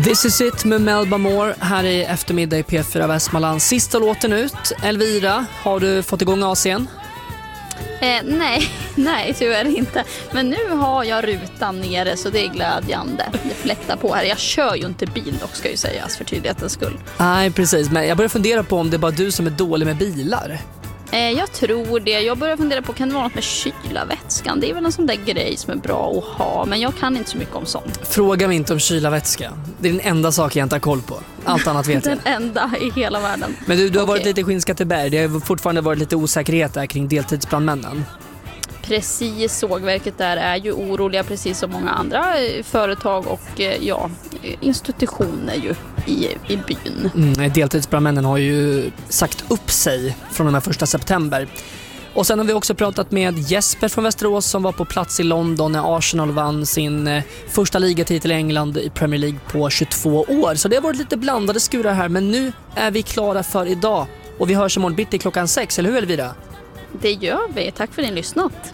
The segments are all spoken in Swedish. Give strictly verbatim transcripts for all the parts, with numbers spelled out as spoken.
This is it med Melba Moore här i eftermiddag i P fyra Västmanland. Sista låten ut. Elvira, har du fått igång A C:n? Eh, nej, nej tyvärr inte. Men nu har jag rutan nere så det är glädjande. Det fläktar på här. Jag kör ju inte bil dock, ska ju sägas för tydlighetens skull. Nej, precis. Men jag börjar fundera på om det är bara du som är dålig med bilar. Eh, jag tror det. Jag börjar fundera på, kan det vara något med kylarvätskan? Det är väl en sån där grej som är bra att ha. Men jag kan inte så mycket om sånt. Fråga mig inte om kylarvätska. Det är den enda sak jag inte har koll på. Allt annat vet jag. Den enda i hela världen. Men du, du har Okej. varit lite Skinnskatteberg. Det har fortfarande varit lite osäkerhet där kring deltidsbrandmännen. Precis, sågverket där är ju oroliga precis som många andra företag och ja, institutioner ju i, i byn. Mm, deltidsbrandmännen har ju sagt upp sig från den här första september. Och sen har vi också pratat med Jesper från Västerås som var på plats i London när Arsenal vann sin eh, första ligatitel i England i Premier League på tjugotvå år. Så det har varit lite blandade skurar här, men nu är vi klara för idag. Och vi hörs imorgon bitti klockan sex, eller hur Elvira? Det gör vi. Tack för din lyssnat.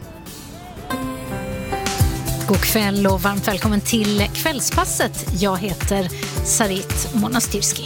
God kväll och varmt välkommen till Kvällspasset. Jag heter Sarit Monastirski.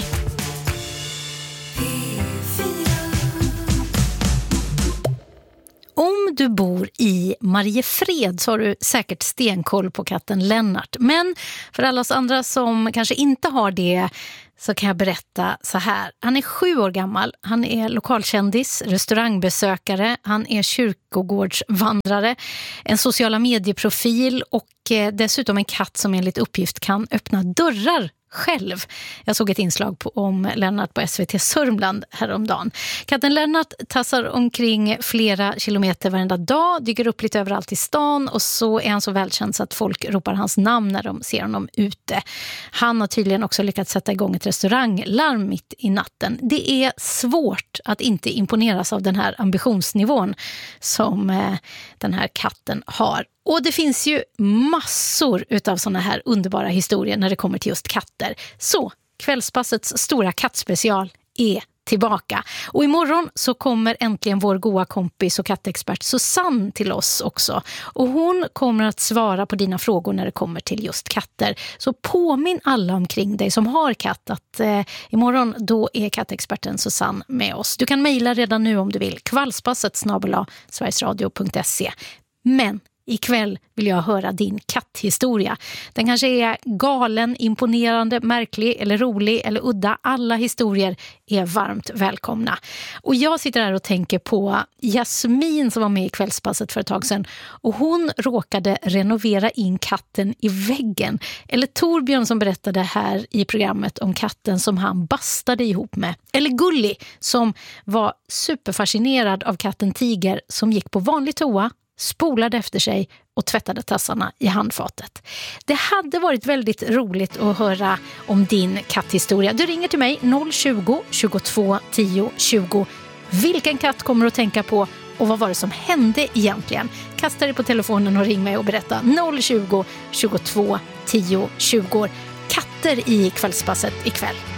Om du bor i Mariefred så har du säkert stenkoll på katten Lennart. Men för alla oss andra som kanske inte har det så kan jag berätta så här. Han är sju år gammal, han är lokalkändis, restaurangbesökare, han är kyrkogårdsvandrare, en sociala medieprofil och dessutom en katt som enligt uppgift kan öppna dörrar själv. Jag såg ett inslag på, om Lennart på S V T Sörmland häromdagen. Katten Lennart tassar omkring flera kilometer varenda dag, dyker upp lite överallt i stan och så är han så välkänd så att folk ropar hans namn när de ser honom ute. Han har tydligen också lyckats sätta igång ett restauranglarm mitt i natten. Det är svårt att inte imponeras av den här ambitionsnivån som eh, den här katten har. Och det finns ju massor utav såna här underbara historier när det kommer till just katter. Så Kvällspassets stora kattspecial är tillbaka. Och imorgon så kommer äntligen vår goda kompis och kattexpert Susanne till oss också. Och hon kommer att svara på dina frågor när det kommer till just katter. Så påminn alla omkring dig som har katt att eh, imorgon då är kattexperten Susanne med oss. Du kan mejla redan nu om du vill. Kvällspasset snabel-a sverigesradio punkt se. Men ikväll vill jag höra din katthistoria. Den kanske är galen, imponerande, märklig eller rolig eller udda. Alla historier är varmt välkomna. Och jag sitter här och tänker på Jasmin som var med i Kvällspasset för ett tag sedan. Och hon råkade renovera in katten i väggen. Eller Torbjörn som berättade här i programmet om katten som han bastade ihop med. Eller Gulli som var superfascinerad av katten Tiger som gick på vanlig toa, spolade efter sig och tvättade tassarna i handfatet. Det hade varit väldigt roligt att höra om din katthistoria. Du ringer till mig noll tjugo, tjugotvå, tio, tjugo. Vilken katt kommer du att tänka på och vad var det som hände egentligen? Kasta dig på telefonen och ring mig och berätta. noll tjugo, tjugotvå, tio, tjugo. Katter i Kvällspasset ikväll.